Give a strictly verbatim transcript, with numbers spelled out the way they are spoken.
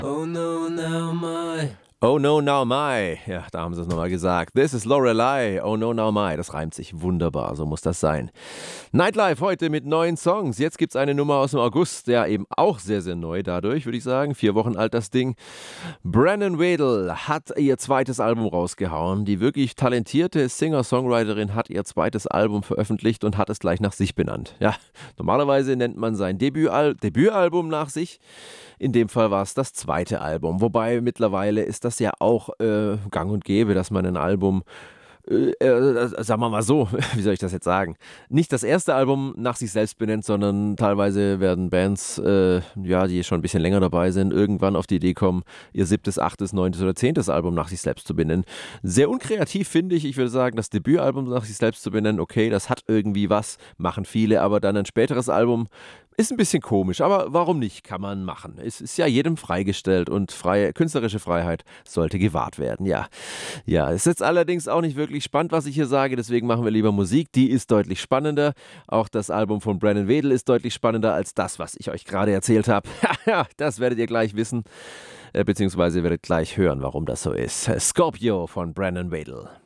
Oh no, now my. Oh no, now my. Ja, da haben sie es nochmal gesagt. This is Lorelei. Oh no, now my. Das reimt sich wunderbar, so muss das sein. Nightlife heute mit neuen Songs. Jetzt gibt es eine Nummer aus dem August, der eben auch sehr, sehr neu dadurch, würde ich sagen. Vier Wochen alt das Ding. Brennan Wedel hat ihr zweites Album rausgehauen. Die wirklich talentierte Singer-Songwriterin hat ihr zweites Album veröffentlicht und hat es gleich nach sich benannt. Ja, normalerweise nennt man sein Debütal- Debütalbum nach sich. In dem Fall war es das zweite Album. Wobei mittlerweile ist das ja auch äh, gang und gäbe, dass man ein Album, äh, äh, sagen wir mal so, wie soll ich das jetzt sagen, nicht das erste Album nach sich selbst benennt, sondern teilweise werden Bands, äh, ja, die schon ein bisschen länger dabei sind, irgendwann auf die Idee kommen, ihr siebtes, achtes, neuntes oder zehntes Album nach sich selbst zu benennen. Sehr unkreativ finde ich. Ich würde sagen, das Debütalbum nach sich selbst zu benennen, okay, das hat irgendwie was, machen viele, aber dann ein späteres Album ist ein bisschen komisch, aber warum nicht? Kann man machen. Es ist ja jedem freigestellt und freie, künstlerische Freiheit sollte gewahrt werden, ja. Ja, es ist jetzt allerdings auch nicht wirklich spannend, was ich hier sage, deswegen machen wir lieber Musik. Die ist deutlich spannender. Auch das Album von Brennan Wedel ist deutlich spannender als das, was ich euch gerade erzählt habe. Ja, das werdet ihr gleich wissen, äh, beziehungsweise werdet gleich hören, warum das so ist. Scorpio von Brennan Wedel.